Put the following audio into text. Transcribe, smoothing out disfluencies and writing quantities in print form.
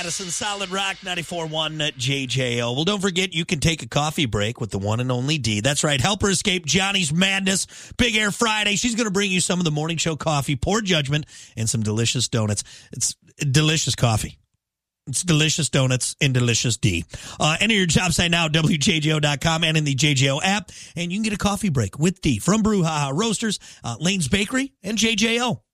Madison, Solid Rock 94.1 JJO. Well, don't forget, you can take a coffee break with the one and only D. That's right. Help her escape Johnny's madness. Big Air Friday. She's going to bring you some of the morning show coffee, Poor Judgment, and some delicious donuts. It's delicious coffee. It's delicious donuts and delicious D. Enter your job site now, WJJO.com and in the JJO app, and you can get a coffee break with D from Brouhaha Roasters, Lane's Bakery, and JJO.